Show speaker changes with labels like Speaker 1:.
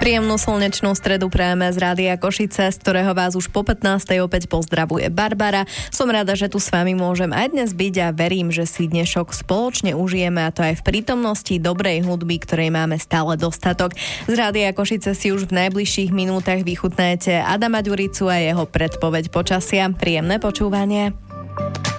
Speaker 1: Príjemnú slnečnú stredu prajeme z Rádia Košice, z ktorého vás už po 15. opäť pozdravuje Barbara. Som rada, že tu s vami môžem aj dnes byť a verím, že si dnešok spoločne užijeme, a to aj v prítomnosti dobrej hudby, ktorej máme stále dostatok. Z Rádia Košice si už v najbližších minútach vychutnáte Adama Ďuricu a jeho predpoveď počasia. Príjemné počúvanie.